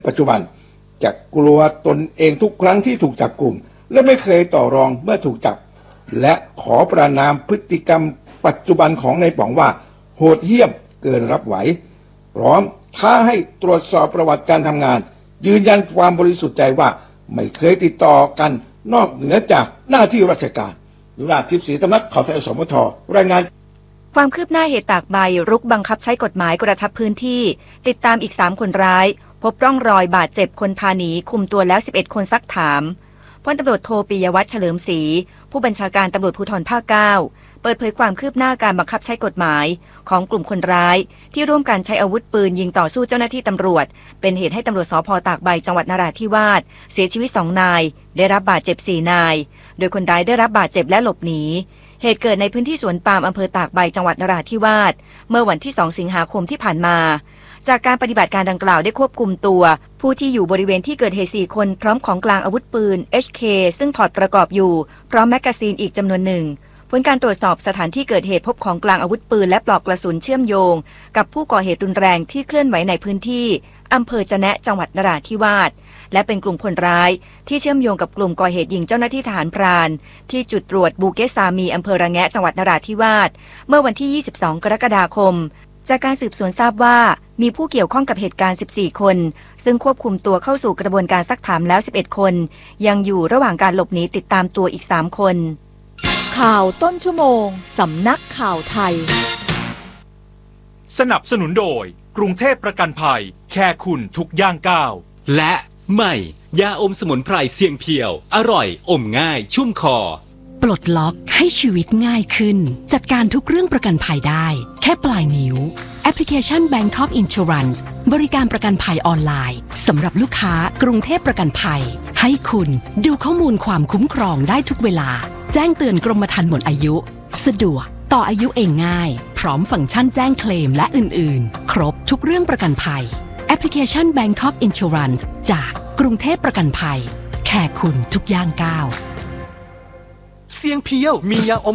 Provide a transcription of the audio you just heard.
ปัจจุบันจะกลัวตนเองทุกครั้งที่ถูกจับกุมและไม่เคยต่อรองเมื่อถูกจับและขอประณามพฤติกรรมปัจจุบันของนายป๋องว่าโหดเหี้ยมเกินรับไหวพร้อมท้าให้ตรวจสอบประวัติการทำงานยืนยันความบริสุทธิ์ใจว่าไม่เคยติดต่อกันนอกเหนือจากหน้าที่ราชการดุลาทิพย์ศรีธรรมนัสข่าวไทยสมทรายงานความคืบหน้าเหตุตากใบรุกบังคับใช้กฎหมายกระชับพื้นที่ติดตามอีก3คนร้ายพบร่องรอยบาดเจ็บคนพาหนีคุมตัวแล้ว11คนซักถามพลตำรวจโทปิยวัฒน์เฉลิมศรีผู้บัญชาการตำรวจภูธรภาค 9เปิดเผยความคืบหน้าการบังคับใช้กฎหมายของกลุ่มคนร้ายที่ร่วมกันใช้อาวุธปืนยิงต่อสู้เจ้าหน้าที่ตำรวจเป็นเหตุให้ตำรวจสภ.ตากใบจังหวัดนราธิวาสเสียชีวิต2 นายได้รับบาดเจ็บ4 นายโดยคนร้ายได้รับบาดเจ็บและหลบหนีเหตุเกิดในพื้นที่สวนปาล์มอำเภอตากใบจังหวัดนราธิวาสเมื่อวันที่2 สิงหาคมที่ผ่านมาจากการปฏิบัติการดังกล่าวได้ควบคุมตัวผู้ที่อยู่บริเวณที่เกิดเหตุ4 คนพร้อมของกลางอาวุธปืน HK ซึ่งถอดประกอบอยู่พร้อมแมกกาซีนอีกจำนวนหนึ่งผลการตรวจสอบสถานที่เกิดเหตุพบของกลางอาวุธปืนและปลอกกระสุนเชื่อมโยงกับผู้ก่อเหตุรุนแรงที่เคลื่อนไหวในพื้นที่อำเภอจะแนะจังหวัดนราธิวาสและเป็นกลุ่มคนร้ายที่เชื่อมโยงกับกลุ่มก่อเหตุยิงเจ้าหน้าที่ทหารพรานที่จุดตรวจบูเกสามีอำเภอระแงะจังหวัดนราธิวาสเมื่อวันที่22 กรกฎาคมจากการสืบสวนทราบว่ามีผู้เกี่ยวข้องกับเหตุการณ์14 คนซึ่งควบคุมตัวเข้าสู่กระบวนการซักถามแล้ว11 คนยังอยู่ระหว่างการหลบหนีติดตามตัวอีก3 คนข่าวต้นชั่วโมงสำนักข่าวไทยสนับสนุนโดยกรุงเทพประกันภัยแค่คุณทุกย่างก้าวและใหม่ยาอมสมุนไพรเสียงเพียวอร่อยอมง่ายชุ่มคอปลดล็อกให้ชีวิตง่ายขึ้นจัดการทุกเรื่องประกันภัยได้แค่ปลายนิ้วแอปพลิเคชัน Bangkok Insurance บริการประกันภัยออนไลน์สำหรับลูกค้ากรุงเทพประกันภัยให้คุณดูข้อมูลความคุ้มครองได้ทุกเวลาแจ้งเตือนกรมธรรม์หมดอายุสะดวกต่ออายุเองง่ายพร้อมฟังก์ชันแจ้งเคลมและอื่นๆครบทุกเรื่องประกันภัยแอปพลิเคชัน Bangkok Insurance จากกรุงเทพประกันภัยแค่คุณทุกย่างก้าวเสียงเพียวมียาอม